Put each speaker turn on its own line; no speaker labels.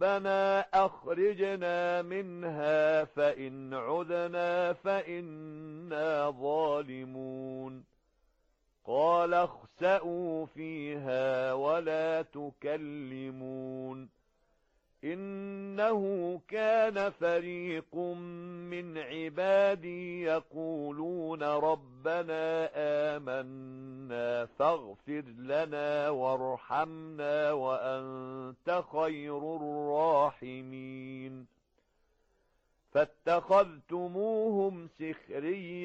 ربنا أخرجنا منها فإن عدنا فإنا ظالمون قال اخسئوا فيها ولا تكلمون إنه كان فريق من عبادي يقولون ربنا آمنا فاغفر لنا وارحمنا وأنت خير الراحمين فاتخذتموهم سخريا